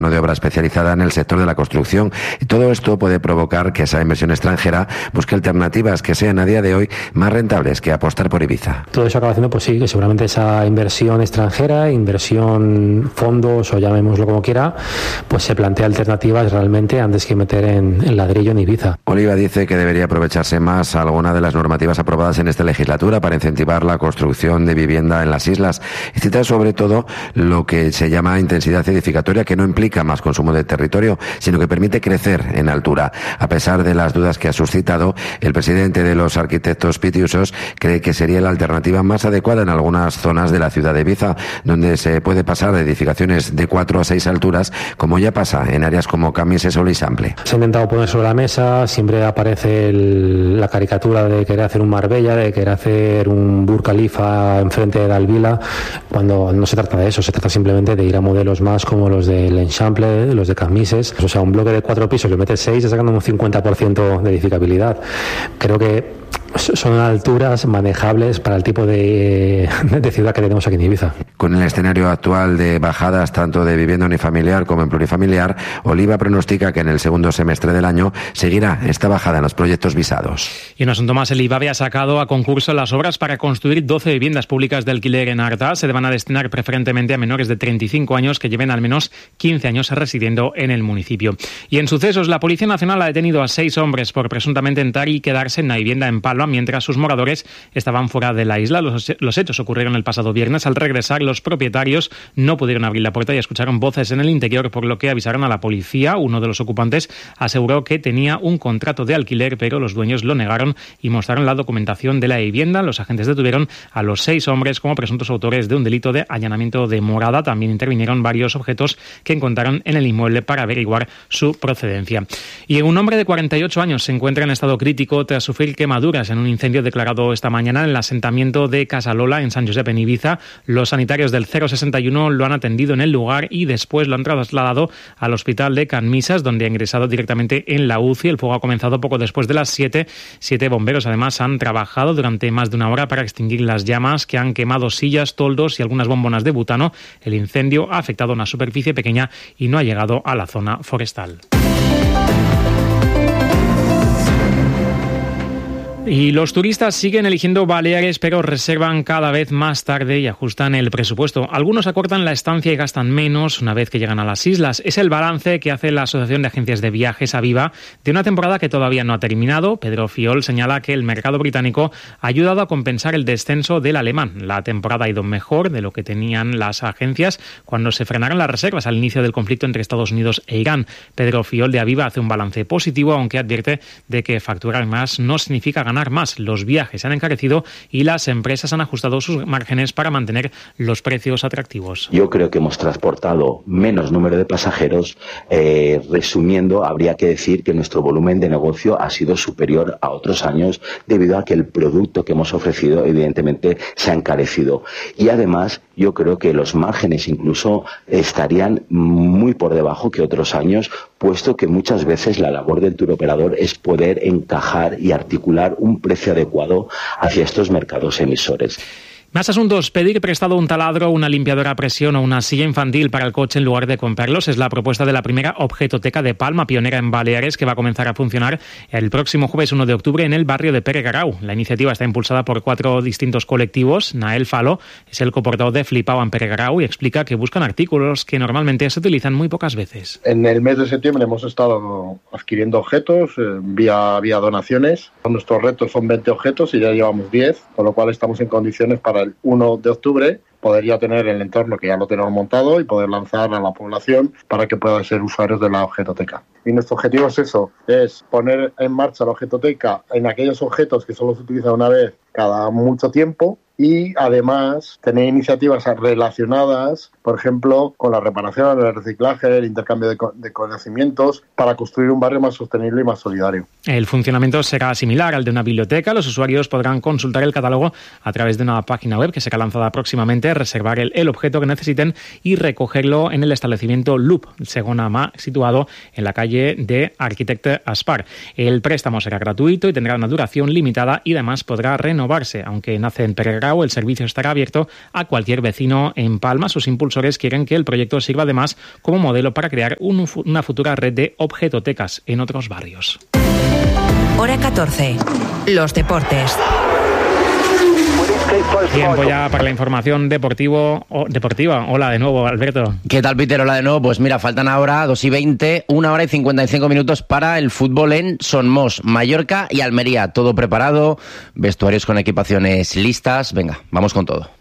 de obra especializada en el sector de la construcción. Y todo esto puede provocar que esa inversión extranjera busque alternativas que sean a día de hoy más rentables que apostar por Ibiza. Todo eso acaba haciendo, pues sí, que seguramente esa inversión extranjera, inversión fondos o llamémoslo como quiera, pues se plantea alternativas realmente antes que meter en ladrillo en Ibiza. Oliva dice que debería aprovecharse más alguna de las normativas aprobadas en esta legislatura para incentivar la construcción de vivienda en las islas y cita sobre todo lo que se llama intensidad edificatoria, que no implica más consumo de territorio, sino que permite crecer en altura. A pesar de las dudas que ha suscitado, el presidente de los arquitectos Pitiusos cree que sería la alternativa más adecuada en algunas zonas de la ciudad de Ibiza, donde se puede pasar de edificaciones de 4 a 6 alturas, como ya pasa en áreas como Camises o L'Eixample. Se ha intentado poner sobre la mesa, siempre aparece la caricatura de querer hacer un Marbella, de querer hacer un Burj Khalifa enfrente de Alvila, cuando no se trata de eso, se trata simplemente de ir a modelos más como los de L'Eixample, los de Camises. O sea, un bloque de 4 pisos, le metes 6, sacando un 50% de edificabilidad. Creo que son alturas manejables para el tipo de ciudad que tenemos aquí en Ibiza. Con el escenario actual de bajadas tanto de vivienda unifamiliar como en plurifamiliar, Oliva pronostica que en el segundo semestre del año seguirá esta bajada en los proyectos visados. Y un asunto más, el IBAVE ha sacado a concurso las obras para construir 12 viviendas públicas de alquiler en Artà. Se van a destinar preferentemente a menores de 35 años que lleven al menos 15 años residiendo en el municipio. Y en sucesos, la Policía Nacional ha detenido a 6 hombres por presuntamente entrar y quedarse en una vivienda en Palma mientras sus moradores estaban fuera de la isla. Los hechos ocurrieron el pasado viernes. Al regresar, los propietarios no pudieron abrir la puerta y escucharon voces en el interior, por lo que avisaron a la policía. Uno de los ocupantes aseguró que tenía un contrato de alquiler, pero los dueños lo negaron y mostraron la documentación de la vivienda. Los agentes detuvieron a los 6 hombres como presuntos autores de un delito de allanamiento de morada. También intervinieron varios objetos que encontraron en el inmueble para averiguar su procedencia. Y un hombre de 48 años se encuentra en estado crítico tras sufrir quemaduras en un incendio declarado esta mañana en el asentamiento de Casalola, en San Josep, en Ibiza. Los sanitarios del 061 lo han atendido en el lugar y después lo han trasladado al hospital de Can Misas, donde ha ingresado directamente en la UCI. El fuego ha comenzado poco después de las 7. 7 bomberos, además, han trabajado durante más de una hora para extinguir las llamas que han quemado sillas, toldos y algunas bombonas de butano. El incendio ha afectado una superficie pequeña y no ha llegado a la zona forestal. Y los turistas siguen eligiendo Baleares, pero reservan cada vez más tarde y ajustan el presupuesto. Algunos acortan la estancia y gastan menos una vez que llegan a las islas. Es el balance que hace la Asociación de Agencias de Viajes, Aviva, de una temporada que todavía no ha terminado. Pedro Fiol señala que el mercado británico ha ayudado a compensar el descenso del alemán. La temporada ha ido mejor de lo que tenían las agencias cuando se frenaron las reservas al inicio del conflicto entre Estados Unidos e Irán. Pedro Fiol de Aviva hace un balance positivo, aunque advierte de que facturar más no significa ganar más. Los viajes se han encarecido y las empresas han ajustado sus márgenes para mantener los precios atractivos. Yo creo que hemos transportado menos número de pasajeros. Resumiendo, habría que decir que nuestro volumen de negocio ha sido superior a otros años debido a que el producto que hemos ofrecido evidentemente se ha encarecido. Y además yo creo que los márgenes incluso estarían muy por debajo que otros años, puesto que muchas veces la labor del turoperador es poder encajar y articular un precio adecuado hacia estos mercados emisores. Más asuntos. Pedir prestado un taladro, una limpiadora a presión o una silla infantil para el coche en lugar de comprarlos es la propuesta de la primera Objetoteca de Palma, pionera en Baleares, que va a comenzar a funcionar el próximo jueves 1 de octubre en el barrio de Peregarau. La iniciativa está impulsada por 4 distintos colectivos. Nael Falo es el coportador de Flipao en Peregarau y explica que buscan artículos que normalmente se utilizan muy pocas veces. En el mes de septiembre hemos estado adquiriendo objetos vía donaciones. Nuestros retos son 20 objetos y ya llevamos 10, con lo cual estamos en condiciones para el 1 de octubre podría tener el entorno que ya lo tenemos montado y poder lanzar a la población para que puedan ser usuarios de la Objetoteca. Y nuestro objetivo es eso, es poner en marcha la Objetoteca en aquellos objetos que solo se utilizan una vez cada mucho tiempo y además tener iniciativas relacionadas, por ejemplo, con la reparación, el reciclaje, el intercambio de conocimientos para construir un barrio más sostenible y más solidario. El funcionamiento será similar al de una biblioteca. Los usuarios podrán consultar el catálogo a través de una página web que será lanzada próximamente, reservar el objeto que necesiten y recogerlo en el establecimiento Loop, Segonama, situado en la calle de Arquitecte Aspar. El préstamo será gratuito y tendrá una duración limitada y además podrá renovar renovarse. Aunque nace en Pererao, el servicio estará abierto a cualquier vecino en Palma. Sus impulsores quieren que el proyecto sirva además como modelo para crear una futura red de objetotecas en otros barrios. Hora 14. Los deportes. Tiempo ya para la información deportiva. Hola de nuevo, Alberto. ¿Qué tal, Peter? Hola de nuevo. Pues mira, faltan ahora 2:20, 1 hora y 55 minutos para el fútbol en Somos, Mallorca y Almería. Todo preparado, vestuarios con equipaciones listas. Venga, vamos con todo.